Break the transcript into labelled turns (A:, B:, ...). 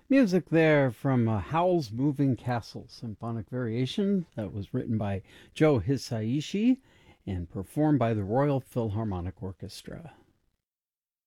A: Music there from Howl's Moving Castle Symphonic Variation that was written by Joe Hisaishi and performed by the Royal Philharmonic Orchestra.